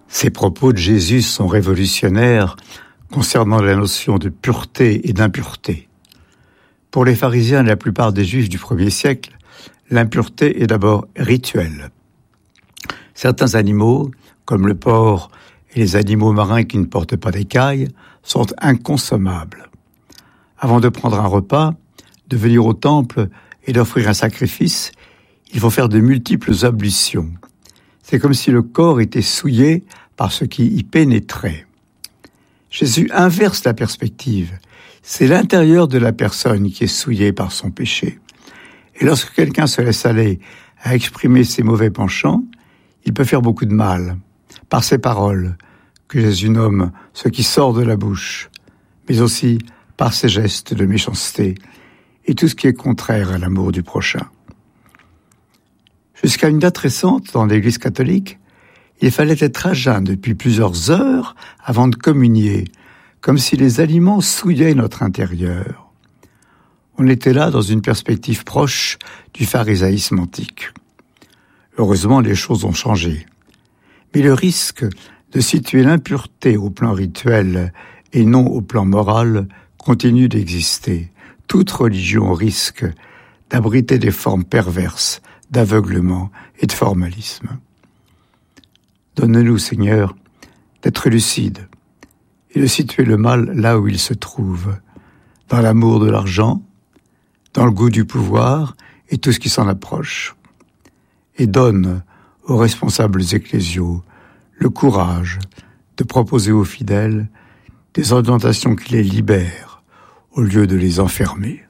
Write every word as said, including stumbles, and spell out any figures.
Ces propos de Jésus sont révolutionnaires concernant la notion de pureté et d'impureté. Pour les pharisiens et la plupart des juifs du premier siècle, l'impureté est d'abord rituelle. Certains animaux, comme le porc et les animaux marins qui ne portent pas d'écailles, sont inconsommables. Avant de prendre un repas, de venir au temple et d'offrir un sacrifice, il faut faire de multiples ablutions. C'est comme si le corps était souillé par ce qui y pénétrait. Jésus inverse la perspective. C'est l'intérieur de la personne qui est souillé par son péché. Et lorsque quelqu'un se laisse aller à exprimer ses mauvais penchants, il peut faire beaucoup de mal, par ses paroles, que Jésus nomme ce qui sort de la bouche, mais aussi par ses gestes de méchanceté et tout ce qui est contraire à l'amour du prochain. Jusqu'à une date récente, dans l'Église catholique, il fallait être à jeun depuis plusieurs heures avant de communier, comme si les aliments souillaient notre intérieur. On était là dans une perspective proche du pharisaïsme antique. Heureusement, les choses ont changé. Mais le risque de situer l'impureté au plan rituel et non au plan moral continue d'exister. Toute religion risque d'abriter des formes perverses d'aveuglement et de formalisme. Donne-nous, Seigneur, d'être lucides et de situer le mal là où il se trouve, dans l'amour de l'argent, dans le goût du pouvoir et tout ce qui s'en approche. Et donne aux responsables ecclésiaux le courage de proposer aux fidèles des orientations qui les libèrent au lieu de les enfermer.